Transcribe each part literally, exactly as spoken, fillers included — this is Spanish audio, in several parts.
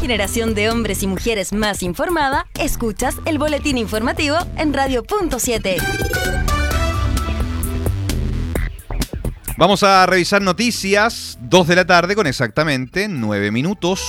generación de hombres y mujeres más informada, escuchas el boletín informativo en Radio Punto siete. Vamos a revisar noticias, dos de la tarde con exactamente nueve minutos.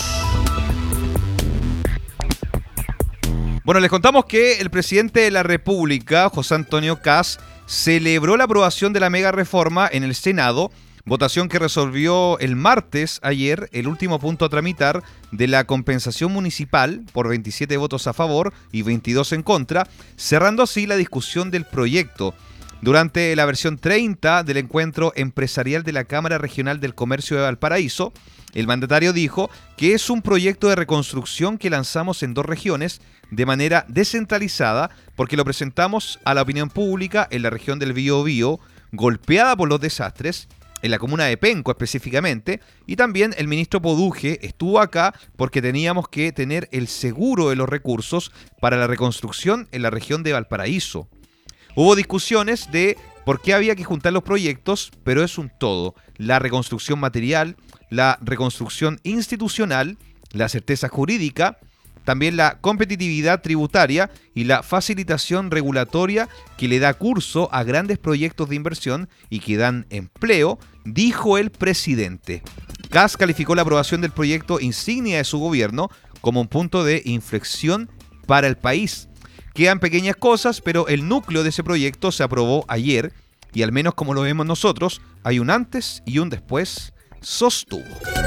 Bueno, les contamos que el presidente de la República, José Antonio Kast, celebró la aprobación de la mega reforma en el Senado, votación que resolvió el martes, ayer, el último punto a tramitar de la compensación municipal por veintisiete votos a favor y veintidós en contra, cerrando así la discusión del proyecto. Durante la versión treinta del encuentro empresarial de la Cámara Regional del Comercio de Valparaíso, el mandatario dijo que es un proyecto de reconstrucción que lanzamos en dos regiones de manera descentralizada porque lo presentamos a la opinión pública en la región del Biobío, golpeada por los desastres, en la comuna de Penco específicamente, y también el ministro Poduje estuvo acá porque teníamos que tener el seguro de los recursos para la reconstrucción en la región de Valparaíso. Hubo discusiones de por qué había que juntar los proyectos, pero es un todo. La reconstrucción material, la reconstrucción institucional, la certeza jurídica, también la competitividad tributaria y la facilitación regulatoria que le da curso a grandes proyectos de inversión y que dan empleo, dijo el presidente. Kast calificó la aprobación del proyecto insignia de su gobierno como un punto de inflexión para el país. Quedan pequeñas cosas, pero el núcleo de ese proyecto se aprobó ayer y al menos como lo vemos nosotros, hay un antes y un después, sostuvo.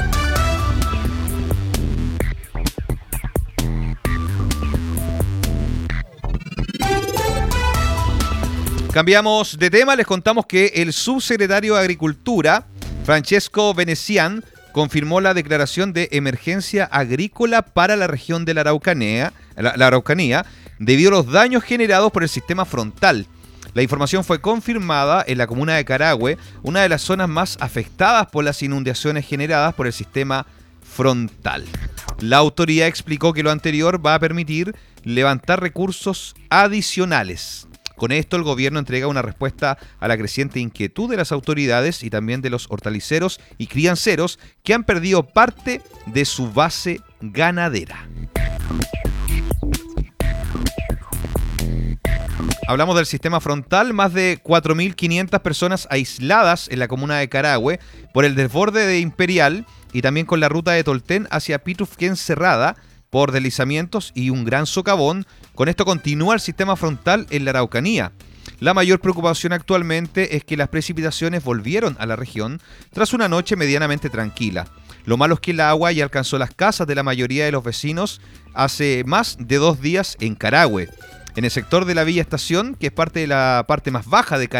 Cambiamos de tema, les contamos que el subsecretario de Agricultura, Francesco Venecian, confirmó la declaración de emergencia agrícola para la región de la Araucanía, la, la Araucanía, debido a los daños generados por el sistema frontal. La información fue confirmada en la comuna de Carahue, una de las zonas más afectadas por las inundaciones generadas por el sistema frontal. La autoridad explicó que lo anterior va a permitir levantar recursos adicionales. Con esto, el gobierno entrega una respuesta a la creciente inquietud de las autoridades y también de los hortaliceros y crianceros que han perdido parte de su base ganadera. Hablamos del sistema frontal, más de cuatro mil quinientas personas aisladas en la comuna de Carahue por el desborde de Imperial y también con la ruta de Tolten hacia Pitufquén cerrada por deslizamientos y un gran socavón. Con esto continúa el sistema frontal en la Araucanía. La mayor preocupación actualmente es que las precipitaciones volvieron a la región tras una noche medianamente tranquila. Lo malo es que el agua ya alcanzó las casas de la mayoría de los vecinos hace más de dos días en Carahue. En el sector de la Villa Estación, que es parte de la parte más baja de Carahue,